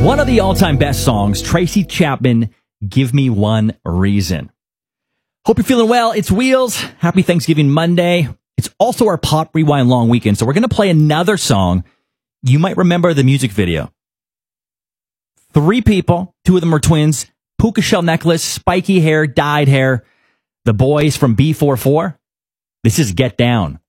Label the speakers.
Speaker 1: One of the all-time best songs, Tracy Chapman, Give Me One Reason. Hope you're feeling well. It's Wheels. Happy Thanksgiving Monday. It's also our Pop Rewind long weekend, so we're going to play another song. You might remember the music video. 3 people, 2 of them are twins, puka shell necklace, spiky hair, dyed hair. The boys from B44. This is Get Down.